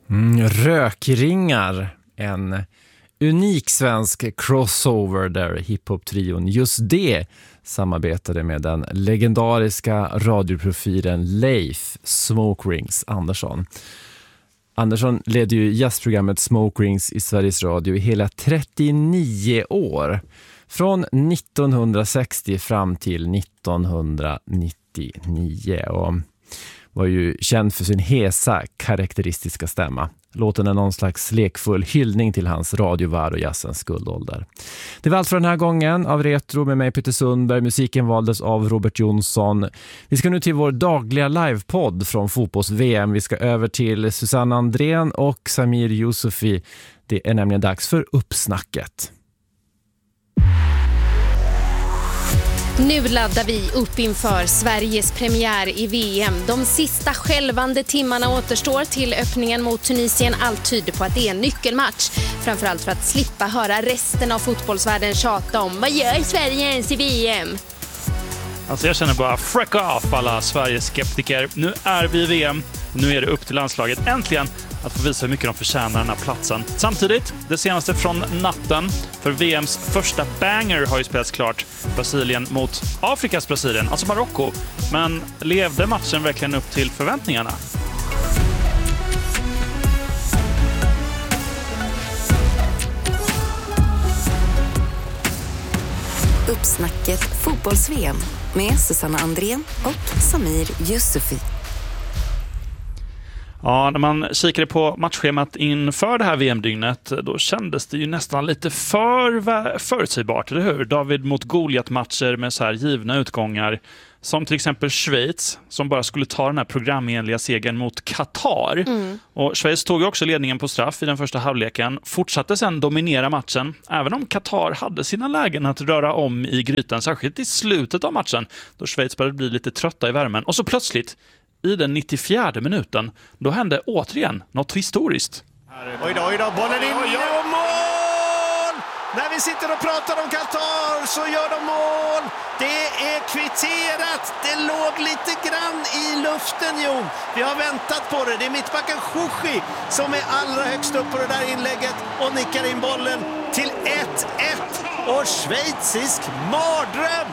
Rökringar, en unik svensk crossover där hiphop-trion Just det samarbetade med den legendariska radioprofilen Leif Smoke Rings Andersson. Andersson ledde ju jazzprogrammet Smoke Rings i Sveriges Radio i hela 39 år. Från 1960 fram till 1999 och var ju känd för sin hesa, karaktäristiska stämma. Låten är någon slags lekfull hyllning till hans radiovärld och jazzens guldålder. Det var allt för den här gången av Retro med mig Peter Sundberg. Musiken valdes av Robert Jonsson. Vi ska nu till vår dagliga livepodd från fotbolls-VM. Vi ska över till Susanne Andrén och Samir Yusufi. Det är nämligen dags för uppsnacket. Nu laddar vi upp inför Sveriges premiär i VM. De sista skälvande timmarna återstår till öppningen mot Tunisien. Allt tyder på att det är en nyckelmatch. Framförallt för att slippa höra resten av fotbollsvärlden tjata om vad gör Sverige ens i VM? Alltså jag känner bara freak off alla Sveriges skeptiker. Nu är vi i VM. Nu är det upp till landslaget äntligen att få visa hur mycket de förtjänar den här platsen. Samtidigt, det senaste från natten, för VMs första banger har ju spelats klart. Brasilien mot Afrikas Brasilien, alltså Marocko. Men levde matchen verkligen upp till förväntningarna? Uppsnacket fotbolls-VM med Susanne Andrén och Samir Yusufi. Ja, när man kikade på matchschemat inför det här VM-dygnet, då kändes det ju nästan lite förutsägbart, eller hur? David mot Goliat-matcher med så här givna utgångar, som till exempel Schweiz, som bara skulle ta den här programenliga segern mot Qatar. Och Schweiz tog ju också ledningen på straff i den första halvleken, fortsatte sedan dominera matchen, även om Qatar hade sina lägen att röra om i grytan, särskilt i slutet av matchen, då Schweiz började bli lite trötta i värmen. Och så plötsligt, i den 94:e minuten, då hände återigen något historiskt. Oj då, bollen in och mål! När vi sitter och pratar om Qatar så gör de mål. Det är kvitterat. Det låg lite grann i luften, Jon. Vi har väntat på det. Det är mittbacken Chouchi som är allra högst upp på det där inlägget och nickar in bollen till 1-1. Och schweizisk mardröm!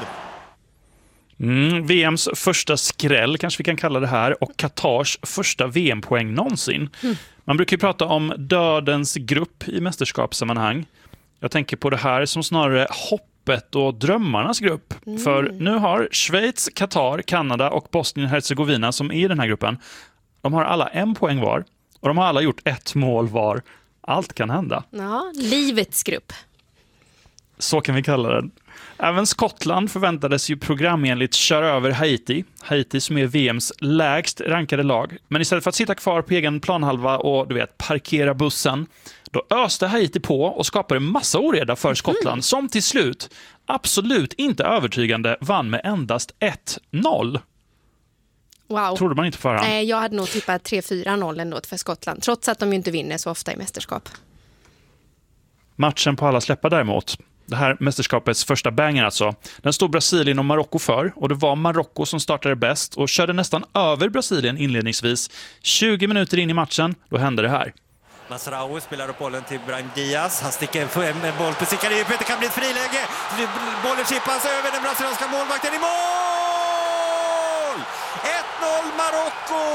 VMs första skräll kanske vi kan kalla det här, och Qatars första VM-poäng någonsin. Man brukar ju prata om dödens grupp i mästerskapssammanhang. Jag tänker på det här som snarare hoppet och drömmarnas grupp. För nu har Schweiz, Qatar, Kanada och Bosnien-Herzegovina, som är i den här gruppen, de har alla 1 poäng var och de har alla gjort 1 mål var. Allt kan hända. Ja, livets grupp. Så kan vi kalla den. Även Skottland förväntades ju programenligt köra över Haiti. Haiti som är VMs lägst rankade lag. Men istället för att sitta kvar på egen planhalva och parkera bussen, då öste Haiti på och skapade en massa oreda för Skottland, som till slut, absolut inte övertygande, vann med endast 1-0. Wow. Trodde man inte på förhand. Nej, jag hade nog tippat 3-4-0 ändå för Skottland, trots att de ju inte vinner så ofta i mästerskap. Matchen på alla släppar däremot. Det här mästerskapets första banger alltså. Den stod Brasilien och Marocko för, och det var Marocko som startade bäst och körde nästan över Brasilien inledningsvis. 20 minuter in i matchen, då hände det här. Masraoui spelar upp bollen till Brahim Diaz. Han sticker en boll på Zikaria. Det kan bli ett friläge. Bollen chippas över den brasilianska målvakten i mål! 1-0 Marocko!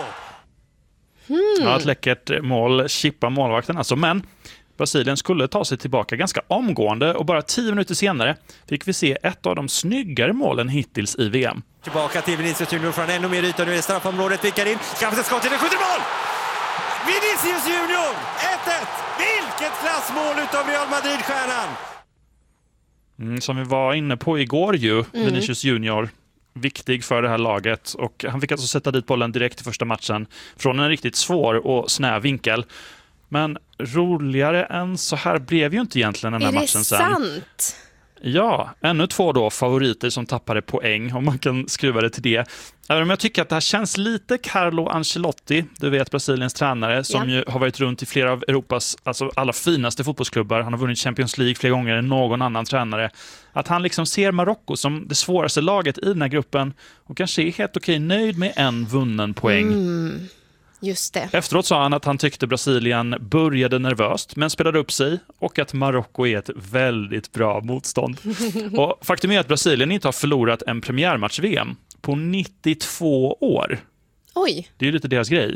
Ja, ett läckert mål, chippa målvakten alltså. Men Brasilien skulle ta sig tillbaka ganska omgående, och bara 10 minuter senare fick vi se ett av de snyggare målen hittills i VM. Tillbaka till Vinicius Junior från ännu mer yta. Nu är straffområdet, vickar in. Skaffar sig skott till den, skjuter mål! Vinicius Junior! 1-1! Vilket klassmål utav Real Madrid-stjärnan! Som vi var inne på igår ju, Vinicius Junior, viktig för det här laget. Och han fick alltså sätta dit bollen direkt i första matchen från en riktigt svår och snäv vinkel. Men roligare än så här blev ju inte egentligen den här matchen sen. Är det sant? Ja, ännu 2 då favoriter som tappade poäng, om man kan skruva det till det. Även om jag tycker att det här känns lite Carlo Ancelotti, du vet, Brasiliens tränare, som ju har varit runt i flera av Europas alla finaste fotbollsklubbar. Han har vunnit Champions League flera gånger än någon annan tränare. Att han liksom ser Marocko som det svåraste laget i den här gruppen och kanske är helt okej nöjd med en vunnen poäng. Just det. Efteråt sa han att han tyckte Brasilien började nervöst men spelade upp sig och att Marocko är ett väldigt bra motstånd. Och faktum är att Brasilien inte har förlorat en premiärmatch VM på 92 år. Oj. Det är ju lite deras grej.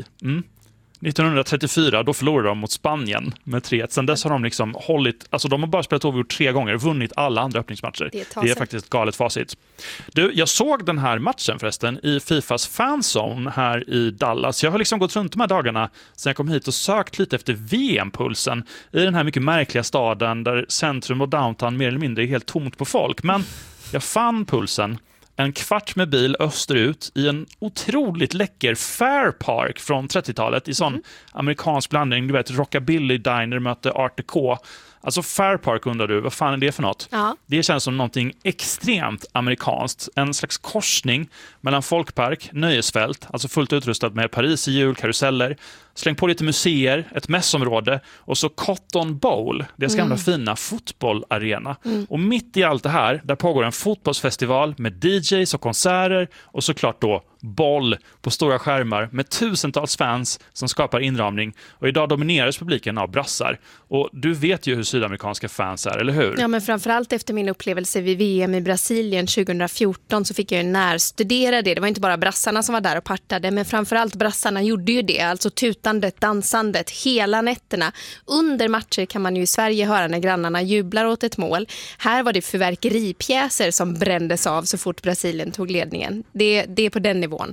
1934, då förlorade de mot Spanien med 3-1. Sen dess har de liksom hållit, alltså de har bara spelat över 3 gånger och vunnit alla andra öppningsmatcher. Det är faktiskt ett galet facit. Du, jag såg den här matchen förresten i Fifas fanzone här i Dallas. Jag har liksom gått runt de här dagarna sen jag kom hit och sökt lite efter VM-pulsen i den här mycket märkliga staden där centrum och downtown mer eller mindre är helt tomt på folk. Men jag fann pulsen en kvart med bil österut i en otroligt läcker Fair Park från 30-talet i sån amerikansk blandning. Du vet, Rockabilly Diner mötte Art Deco. Alltså Fair Park undrar du, vad fan är det för något? Ja. Det känns som någonting extremt amerikanskt. En slags korsning mellan folkpark, nöjesfält, alltså fullt utrustat med Paris-hjul, karuseller. Släng på lite museer, ett mässområde och så Cotton Bowl, deras gamla fina fotbollarena. Och mitt i allt det här, där pågår en fotbollsfestival med DJs och konserter och såklart då boll på stora skärmar med tusentals fans som skapar inramning. Och idag domineras publiken av brassar. Och du vet ju hur sydamerikanska fans är, eller hur? Ja, men framförallt efter min upplevelse vid VM i Brasilien 2014 så fick jag ju närstudera det. Det var inte bara brassarna som var där och partade, men framförallt brassarna gjorde ju det. Alltså tutandet, dansandet, hela nätterna. Under matcher kan man ju i Sverige höra när grannarna jublar åt ett mål. Här var det fyrverkeripjäser som brändes av så fort Brasilien tog ledningen. Det är på den nivån.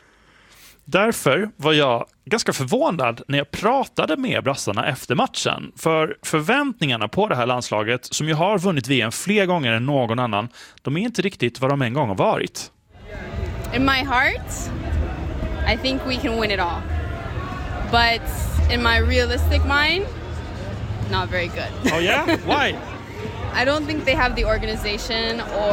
Därför var jag ganska förvånad när jag pratade med brassarna efter matchen. För förväntningarna på det här landslaget, som ju har vunnit VM fler gånger än någon annan, de är inte riktigt vad de en gång har varit. In my heart, I think we can win it all. But in my realistic mind, not very good. Oh yeah? Why? I don't think they have the organization or